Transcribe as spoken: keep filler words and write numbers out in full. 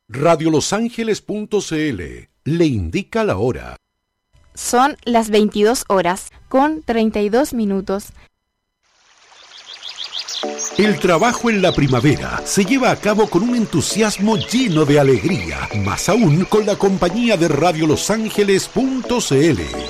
radio los ángeles punto c l le indica la hora. Son las veintidós horas con treinta y dos minutos. El trabajo en la primavera se lleva a cabo con un entusiasmo lleno de alegría, más aún con la compañía de radio los ángeles punto c l.